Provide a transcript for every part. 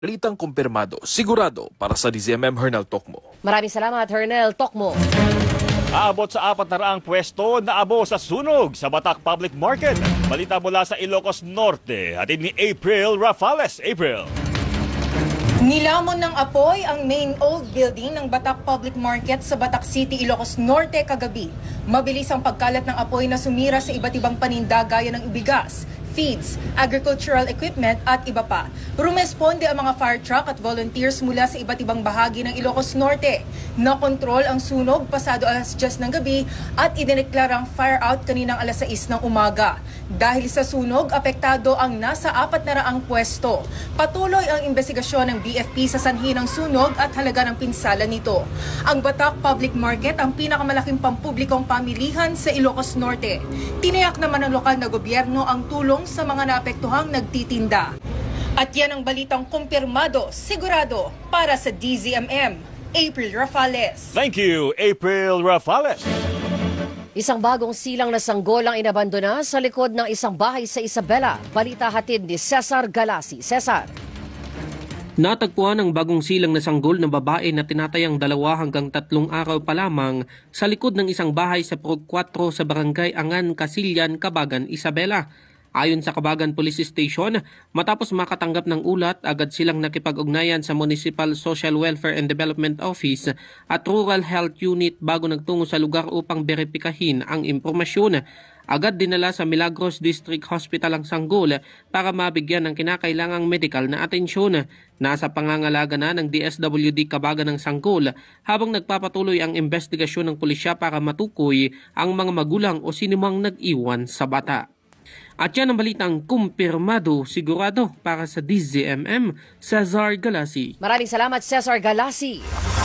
Balitang kumpirmado, sigurado para sa DZMM Hernal Tokmo. Maraming salamat, Hernel Tokmo. Aabot sa 400 pwesto na abo sa sunog sa Batak Public Market. Balita mula sa Ilocos Norte. Hatid ni April Rafales. April. Nilamon ng apoy ang main old building ng Batak Public Market sa Batak City, Ilocos Norte kagabi. Mabilis ang pagkalat ng apoy na sumira sa iba't ibang paninda gaya ng ibigas, feeds, agricultural equipment at iba pa. Rumesponde ang mga fire truck at volunteers mula sa iba't ibang bahagi ng Ilocos Norte. Nakontrol ang sunog pasado alas 10 ng gabi at idineklarang fire out kaninang alas 6 ng umaga. Dahil sa sunog, apektado ang nasa 400 pwesto. Patuloy ang investigasyon ng BFP sa sanhi ng sunog at halaga ng pinsala nito. Ang Batak Public Market ang pinakamalaking pampublikong pamilihan sa Ilocos Norte. Tiniyak naman ng lokal na gobyerno ang tulong sa mga naapektuhang nagtitinda. At yan ang balitang kumpirmado, sigurado para sa DZMM. April Rafales. Thank you, April Rafales. Isang bagong silang na sanggol ang inabandona sa likod ng isang bahay sa Isabela. Balita hatid ni Cesar Galasi. Cesar. Natagpuan ang bagong silang na sanggol na babae na tinatayang 2 hanggang 3 araw pa lamang sa likod ng isang bahay sa Prog 4 sa Barangay Angan, Casillan, Cabagan, Isabela. Ayon sa Cabagan Police Station, matapos makatanggap ng ulat, agad silang nakipag-ugnayan sa Municipal Social Welfare and Development Office at Rural Health Unit bago nagtungo sa lugar upang beripikahin ang impormasyon. Agad dinala sa Milagros District Hospital ang sanggol para mabigyan ng kinakailangang medikal na atensyon. Nasa pangangalaga na ng DSWD Cabagan ng sanggol habang nagpapatuloy ang investigasyon ng pulisya para matukoy ang mga magulang o sinumang nag-iwan sa bata. At yan ang balitang kumpirmado, sigurado para sa DZMM, Cesar Galasi. Maraming salamat, Cesar Galasi.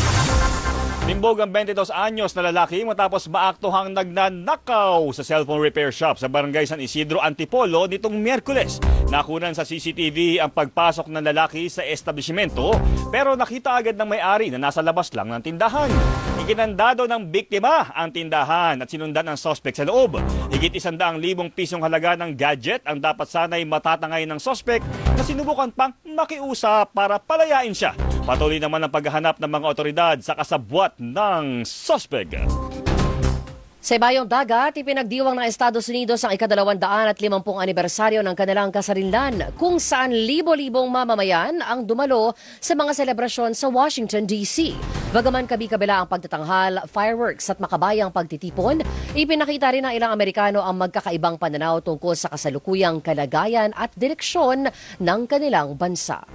Timbog ang 22 anyos na lalaki matapos maaktuhang nagnanakaw sa cellphone repair shop sa Barangay San Isidro, Antipolo nitong Miyerkules. Nakunan sa CCTV ang pagpasok ng lalaki sa establishmento pero nakita agad ng may-ari na nasa labas lang ng tindahan. Ikinandado ng biktima ang tindahan at sinundan ang suspect sa loob. Higit 100,000 pisong halaga ng gadget ang dapat sanay matatangay ng suspect na sinubukan pang makiusap para palayain siya. Patuloy naman ang paghahanap ng mga otoridad sa kasabwat ng suspect. Sa ibayong dagat, ipinagdiwang ng Estados Unidos ang ika-250 anibersaryo ng kanilang kasarinlan kung saan libo-libong mamamayan ang dumalo sa mga selebrasyon sa Washington, D.C. Bagaman kabi-kabila ang pagtatanghal, fireworks at makabayang pagtitipon, ipinakita rin ng ilang Amerikano ang magkakaibang pananaw tungkol sa kasalukuyang kalagayan at direksyon ng kanilang bansa.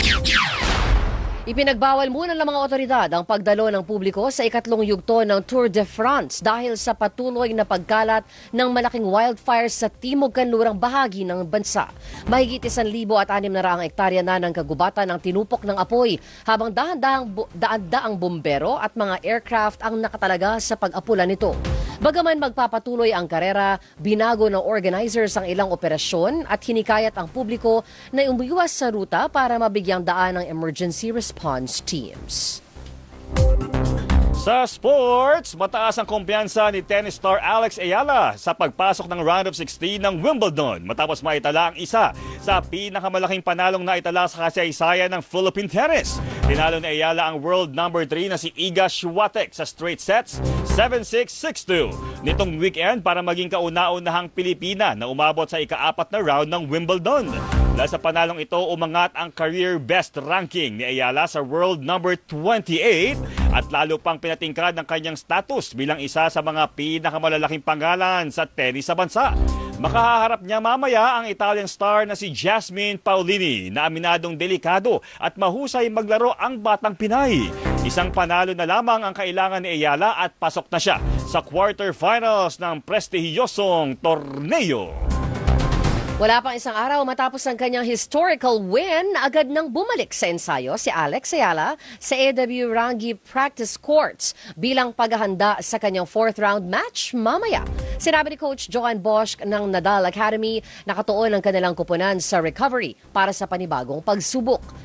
Ipinagbawal muna ng mga otoridad ang pagdalo ng publiko sa ikatlong yugto ng Tour de France dahil sa patuloy na pagkalat ng malaking wildfires sa timog-kanlurang bahagi ng bansa. Mahigit 1,600 hektarya na ng kagubatan ang tinupok ng apoy habang daan-daang bumbero at mga aircraft ang nakatalaga sa pag-apula nito. Bagaman magpapatuloy ang karera, binago ng organizers ang ilang operasyon at hinikayat ang publiko na umiwas sa ruta para mabigyang daan ng emergency response teams. Sa sports, mataas ang kumpiyansa ni tennis star Alex Ayala sa pagpasok ng round of 16 ng Wimbledon matapos maitala ang isa sa pinakamalaking panalong naitala sa kasaysayan ng Philippine tennis. Tinalo ni Ayala ang world number 3 na si Iga Swiatek sa straight sets 7-6, 6-2 nitong weekend para maging kauna-unahang Pilipina na umabot sa ika-4 na round ng Wimbledon. Dahil sa panalong ito, umangat ang career best ranking ni Ayala sa world number 28 at lalo pang pinatingkad ang kanyang status bilang isa sa mga pinakamalalaking pangalan sa tennis sa bansa. Makahaharap niya mamaya ang Italian star na si Jasmine Paolini na aminadong delikado at mahusay maglaro ang batang Pinay. Isang panalo na lamang ang kailangan ni Ayala at pasok na siya sa quarterfinals ng prestihiyosong torneo. Wala pang isang araw matapos ang kanyang historical win, agad nang bumalik sa ensayo si Alex Ayala sa AW Rangi Practice Courts bilang paghahanda sa kanyang 4th round match mamaya. Sinabi ni Coach Johan Bosch ng Nadal Academy, nakatuon ang kanilang kupunan sa recovery para sa panibagong pagsubok.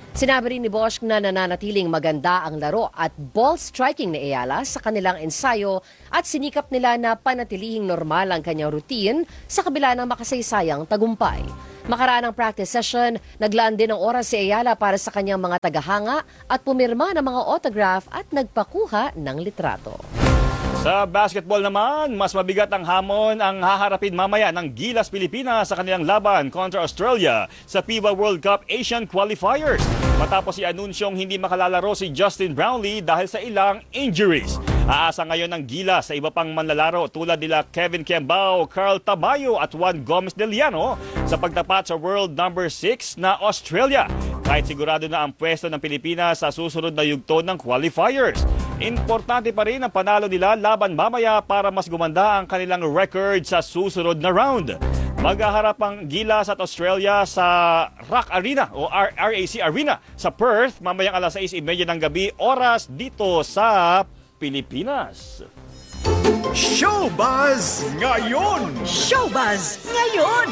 Sinabi rin ni Bosch na nananatiling maganda ang laro at ball striking ni Ayala sa kanilang ensayo at sinikap nila na panatilihing normal ang kanyang routine sa kabila ng makasaysayang tagumpay. Makaraan ng practice session, naglaan din ng oras si Ayala para sa kanyang mga tagahanga at pumirma ng mga autograph at nagpakuha ng litrato. Sa basketball naman, mas mabigat ang hamon ang haharapin mamaya ng Gilas Pilipinas sa kanilang laban kontra Australia sa FIBA World Cup Asian Qualifiers. Matapos i-anunsyong hindi makalalaro si Justin Brownlee dahil sa ilang injuries. Aasa ngayon ng Gilas sa iba pang manlalaro tulad nila Kevin Kembao, Carl Tabayo at Juan Gomez de Liano sa pagtapat sa world number 6 na Australia. Kahit sigurado na ang pwesto ng Pilipinas sa susunod na yugto ng qualifiers. Importante pa rin ang panalo nila laban mamaya para mas gumanda ang kanilang record sa susunod na round. Maghaharap ang Gilas at Australia sa RAC Arena o RAC Arena sa Perth mamayang alas 6:30 ng gabi oras dito sa Pilipinas. Showbuzz ngayon! Showbuzz ngayon!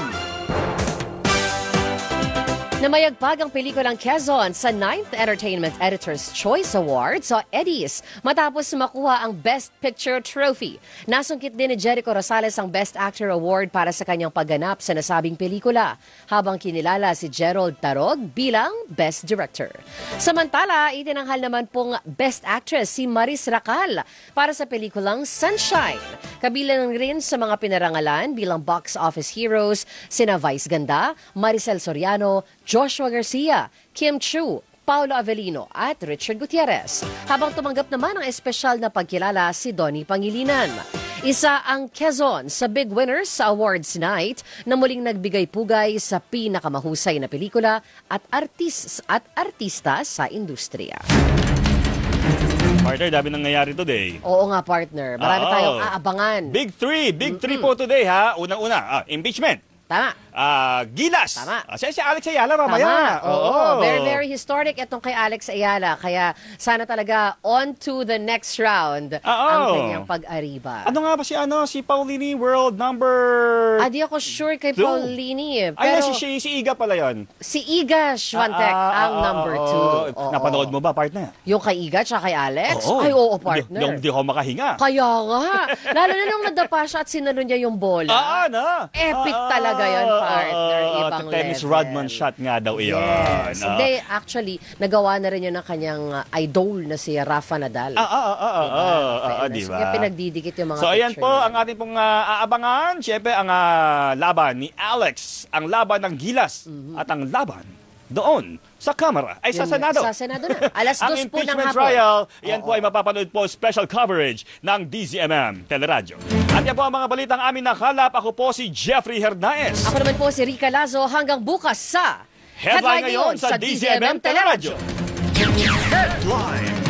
Namayagpag ang pelikulang Quezon sa 9th Entertainment Editor's Choice Awards o Eddies matapos makuha ang Best Picture Trophy. Nasungkit din ni Jericho Rosales ang Best Actor Award para sa kanyang pagganap sa nasabing pelikula, habang kinilala si Gerald Tarog bilang Best Director. Samantala, itinanghal naman pong Best Actress si Maris Racal para sa pelikulang Sunshine. Kabilang rin sa mga pinarangalan bilang box office heroes sina Vice Ganda, Maricel Soriano, Joshua Garcia, Kim Chu, Paulo Avellino at Richard Gutierrez. Habang tumanggap naman ng espesyal na pagkilala si Donnie Pangilinan. Isa ang Quezon sa big winners sa awards night na muling nagbigay-pugay sa pinakamahusay na pelikula at artista sa industriya. Partner, dami nangyayari today. Oo nga, partner. Marami tayong aabangan. Big three po today ha. Unang-una, impeachment. Tama. Gilas. Tama. Si Alex Ayala mamaya. Tama. Oo. Very, very historic itong kay Alex Ayala. Kaya sana talaga on to the next round ang kanyang pag-ariba. Ano nga ba si Paulini world number... Di ako sure kay 2? Paulini. Ay, Pero si Iga pala yon. si Iga Schwantek ang number 2. Napanood mo ba, partner? Yung kay Iga tsaka kay Alex? Oo. Ay, oo, partner. Di ako makahinga. Kaya nga. Lalo na nung nadapa siya at sinalo niya yung bola. Epic talaga yon, partner. Ibang Tennis level. Rodman shot nga daw iyon. Yes. Hindi, actually, nagawa na rin yun ng kanyang idol na si Rafa Nadal. Diba? Kaya pinagdidikit yung mga So, ayan picture po niya. ang ating pong aabangan. Siyempre, ang laban ni Alex, ang laban ng Gilas, at ang laban doon sa Kamara, ay sa Senado. Sa Senado na. Alas 2 Ang po ng impeachment hapon. trial, yan po ay mapapanood po special coverage ng DZMM Teleradyo. At yan po ang mga balitang amin nakalap. Ako po si Jeffrey Hernaez. Ako naman po si Rica Lazo hanggang bukas sa Headline ngayon sa DZMM Teleradyo. Headline